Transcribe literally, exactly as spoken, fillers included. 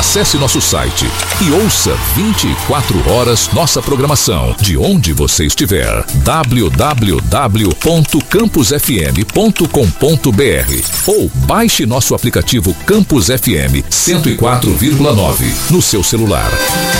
Acesse nosso site e ouça vinte e quatro horas nossa programação, de onde você estiver. w w w ponto campus f m ponto com ponto b r ou baixe nosso aplicativo Campus F M cento e quatro vírgula nove no seu celular.